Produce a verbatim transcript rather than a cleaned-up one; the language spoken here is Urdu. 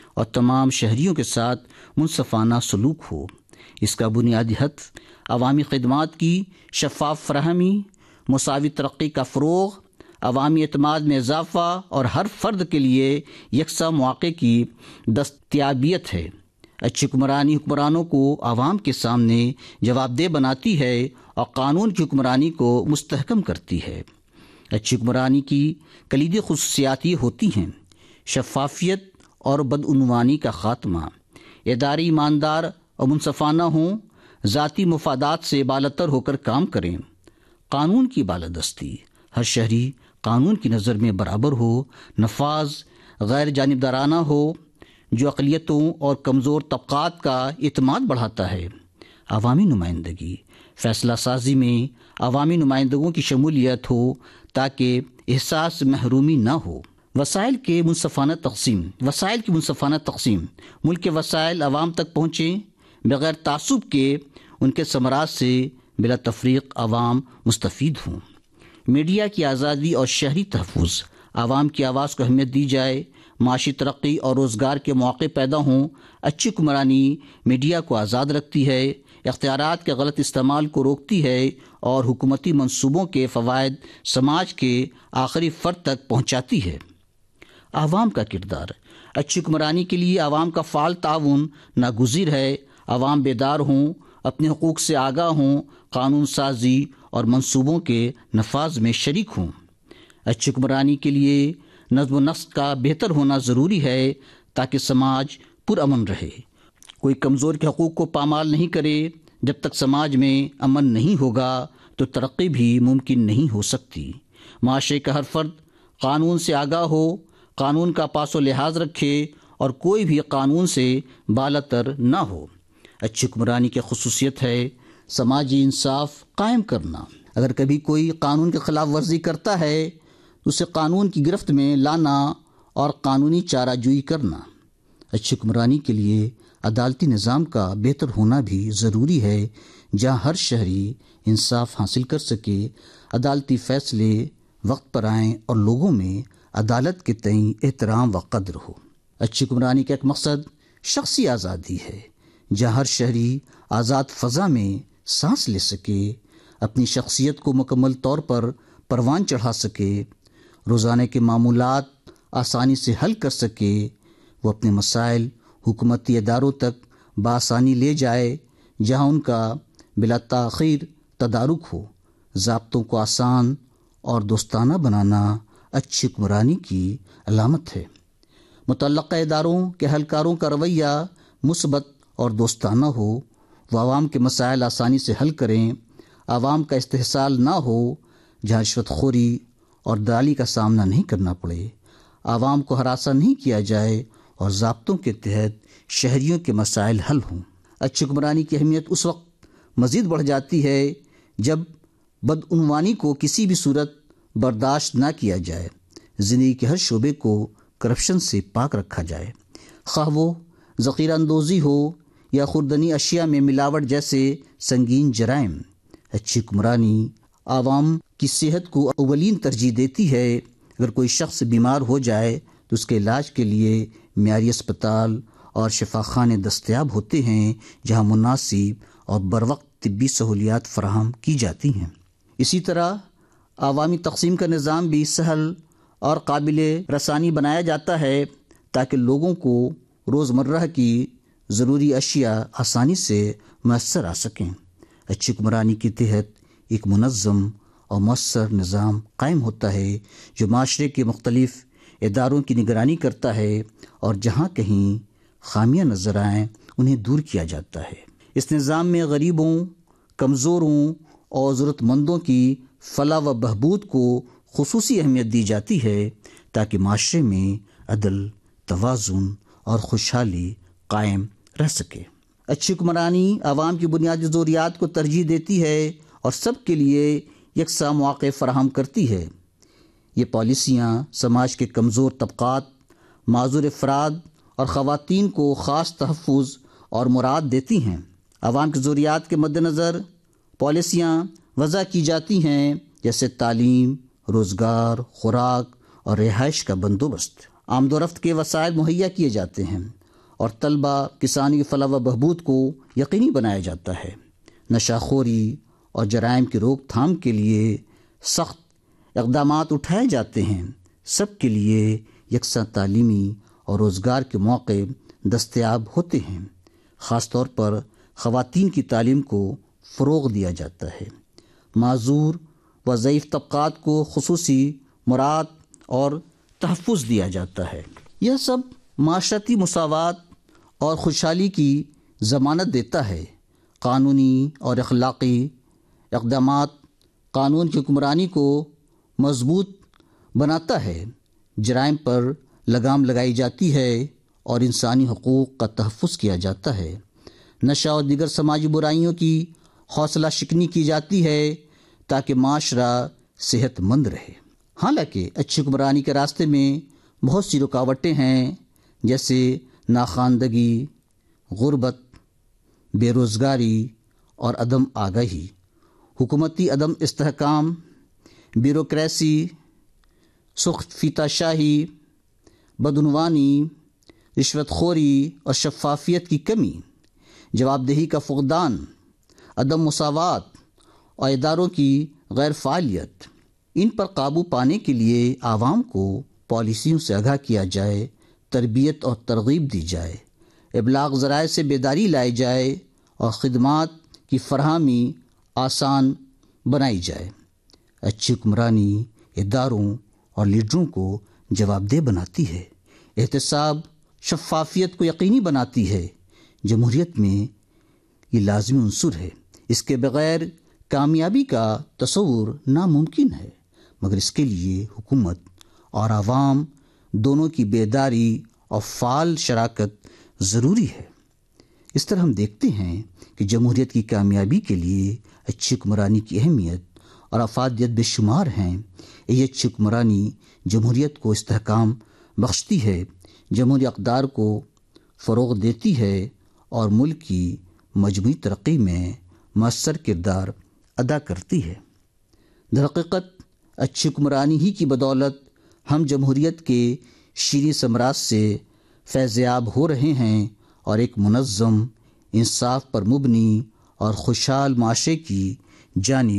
اور تمام شہریوں کے ساتھ منصفانہ سلوک ہو۔ اس کا بنیادی ہدف عوامی خدمات کی شفاف فراہمی، مساوی ترقی کا فروغ، عوامی اعتماد میں اضافہ اور ہر فرد کے لیے یکساں مواقع کی دستیابیت ہے۔ اچھی حکمرانی حکمرانوں کو عوام کے سامنے جواب دہ بناتی ہے اور قانون کی حکمرانی کو مستحکم کرتی ہے۔ اچھی حکمرانی کی کلیدی خصوصیات یہ ہوتی ہیں: شفافیت اور بدعنوانی کا خاتمہ، ادارے ایماندار اور منصفانہ ہوں، ذاتی مفادات سے بالاتر ہو کر کام کریں، قانون کی بالادستی، ہر شہری قانون کی نظر میں برابر ہو، نفاذ غیر جانبدارانہ ہو جو اقلیتوں اور کمزور طبقات کا اعتماد بڑھاتا ہے۔ عوامی نمائندگی، فیصلہ سازی میں عوامی نمائندگوں کی شمولیت ہو تاکہ احساس محرومی نہ ہو۔ وسائل کے منصفانہ تقسیم وسائل کی منصفانہ تقسیم ملک کے وسائل عوام تک پہنچیں بغیر تعصب کے، ان کے ثمرات سے بلا تفریق عوام مستفید ہوں۔ میڈیا کی آزادی اور شہری تحفظ، عوام کی آواز کو اہمیت دی جائے، معاشی ترقی اور روزگار کے مواقع پیدا ہوں۔ اچھی حکمرانی میڈیا کو آزاد رکھتی ہے، اختیارات کے غلط استعمال کو روکتی ہے اور حکومتی منصوبوں کے فوائد سماج کے آخری فرد تک پہنچاتی ہے۔ عوام کا کردار، اچھی حکمرانی کے لیے عوام کا فعال تعاون ناگزیر ہے۔ عوام بیدار ہوں، اپنے حقوق سے آگاہ ہوں، قانون سازی اور منصوبوں کے نفاذ میں شریک ہوں۔ اچھی حکمرانی کے لیے نظم و نسق کا بہتر ہونا ضروری ہے تاکہ سماج پرامن رہے۔ کوئی کمزور کے حقوق کو پامال نہیں کرے۔ جب تک سماج میں امن نہیں ہوگا تو ترقی بھی ممکن نہیں ہو سکتی۔ معاشرے کا ہر فرد قانون سے آگاہ ہو، قانون کا پاس و لحاظ رکھے اور کوئی بھی قانون سے بالاتر نہ ہو۔ اچھی حکمرانی کی خصوصیت ہے سماجی انصاف قائم کرنا۔ اگر کبھی کوئی قانون کی خلاف ورزی کرتا ہے تو اسے قانون کی گرفت میں لانا اور قانونی چارہ جوئی کرنا۔ اچھی حکمرانی کے لیے عدالتی نظام کا بہتر ہونا بھی ضروری ہے، جہاں ہر شہری انصاف حاصل کر سکے، عدالتی فیصلے وقت پر آئیں اور لوگوں میں عدالت کے تئیں احترام و قدر ہو۔ اچھی حکمرانی کا ایک مقصد شخصی آزادی ہے، جہاں ہر شہری آزاد فضا میں سانس لے سکے، اپنی شخصیت کو مکمل طور پر پروان چڑھا سکے، روزانہ کے معمولات آسانی سے حل کر سکے، وہ اپنے مسائل حکومتی اداروں تک بآسانی لے جائے جہاں ان کا بلا تاخیر تدارک ہو۔ ضابطوں کو آسان اور دوستانہ بنانا اچھی حکمرانی کی علامت ہے۔ متعلقہ اداروں کے اہلکاروں کا رویہ مثبت اور دوستانہ ہو، وہ عوام کے مسائل آسانی سے حل کریں، عوام کا استحصال نہ ہو، جہاں رشوت خوری اور دلالی کا سامنا نہیں کرنا پڑے، عوام کو ہراساں نہیں کیا جائے اور ضابطوں کے تحت شہریوں کے مسائل حل ہوں۔ اچھی حکمرانی کی اہمیت اس وقت مزید بڑھ جاتی ہے جب بدعنوانی کو کسی بھی صورت برداشت نہ کیا جائے، زندگی کے ہر شعبے کو کرپشن سے پاک رکھا جائے، خواہ وہ ذخیرہ اندوزی ہو یا خوردنی اشیاء میں ملاوٹ جیسے سنگین جرائم۔ اچھی حکمرانی عوام کی صحت کو اولین ترجیح دیتی ہے۔ اگر کوئی شخص بیمار ہو جائے تو اس کے علاج کے لیے معیاری اسپتال اور شفاخانے دستیاب ہوتے ہیں جہاں مناسب اور بروقت طبی سہولیات فراہم کی جاتی ہیں۔ اسی طرح عوامی تقسیم کا نظام بھی سہل اور قابل رسانی بنایا جاتا ہے تاکہ لوگوں کو روزمرہ کی ضروری اشیاء آسانی سے میسر آ سکیں۔ اچھی حکمرانی کے تحت ایک منظم اور مؤثر نظام قائم ہوتا ہے جو معاشرے کے مختلف اداروں کی نگرانی کرتا ہے اور جہاں کہیں خامیاں نظر آئیں انہیں دور کیا جاتا ہے۔ اس نظام میں غریبوں، کمزوروں اور ضرورت مندوں کی فلاح و بہبود کو خصوصی اہمیت دی جاتی ہے تاکہ معاشرے میں عدل، توازن اور خوشحالی قائم رہ سکے۔ اچھی حکمرانی عوام کی بنیادی ضروریات کو ترجیح دیتی ہے اور سب کے لیے یکساں مواقع فراہم کرتی ہے۔ یہ پالیسیاں سماج کے کمزور طبقات، معذور افراد اور خواتین کو خاص تحفظ اور مراد دیتی ہیں۔ عوام کی ضروریات کے مد نظر پالیسیاں وضع کی جاتی ہیں جیسے تعلیم، روزگار، خوراک اور رہائش کا بندوبست۔ آمد و رفت کے وسائل مہیا کیے جاتے ہیں۔ اور طلبہ کسانی کی فلاح و بہبود کو یقینی بنایا جاتا ہے۔ نشہ خوری اور جرائم کی روک تھام کے لیے سخت اقدامات اٹھائے جاتے ہیں۔ سب کے لیے یکساں تعلیمی اور روزگار کے موقع دستیاب ہوتے ہیں۔ خاص طور پر خواتین کی تعلیم کو فروغ دیا جاتا ہے۔ معذور و ضعیف طبقات کو خصوصی مراعات اور تحفظ دیا جاتا ہے۔ یہ سب معاشرتی مساوات اور خوشحالی کی ضمانت دیتا ہے۔ قانونی اور اخلاقی اقدامات قانون کی حکمرانی کو مضبوط بناتا ہے، جرائم پر لگام لگائی جاتی ہے اور انسانی حقوق کا تحفظ کیا جاتا ہے۔ نشہ اور دیگر سماجی برائیوں کی حوصلہ شکنی کی جاتی ہے تاکہ معاشرہ صحت مند رہے۔ حالانکہ اچھی حکمرانی کے راستے میں بہت سی رکاوٹیں ہیں، جیسے ناخواندگی، غربت، بے روزگاری اور عدم آگاہی، حکومتی عدم استحکام، بیوروکریسی، سخت فیتہ شاہی، بدعنوانی، رشوت خوری اور شفافیت کی کمی، جواب دہی کا فقدان، عدم مساوات اور اداروں کی غیر فعالیت۔ ان پر قابو پانے کے لیے عوام کو پالیسیوں سے آگاہ کیا جائے، تربیت اور ترغیب دی جائے، ابلاغ ذرائع سے بیداری لائی جائے اور خدمات کی فراہمی آسان بنائی جائے۔ اچھی حکمرانی اداروں اور لیڈروں کو جواب دہ بناتی ہے، احتساب، شفافیت کو یقینی بناتی ہے۔ جمہوریت میں یہ لازمی عنصر ہے۔ اس کے بغیر کامیابی کا تصور ناممکن ہے، مگر اس کے لیے حکومت اور عوام دونوں کی بیداری اور فعال شراکت ضروری ہے۔ اس طرح ہم دیکھتے ہیں کہ جمہوریت کی کامیابی کے لیے اچھی حکمرانی کی اہمیت اور افادیت بے شمار ہیں۔ یہ اچھی حکمرانی جمہوریت کو استحکام بخشتی ہے، جمہوری اقدار کو فروغ دیتی ہے اور ملک کی مجموعی ترقی میں مؤثر کردار ادا کرتی ہے۔ درحقیقت اچھی حکمرانی ہی کی بدولت ہم جمہوریت کے شیریں ثمرات سے فیض یاب ہو رہے ہیں اور ایک منظم، انصاف پر مبنی اور خوشحال معاشرے کی جانب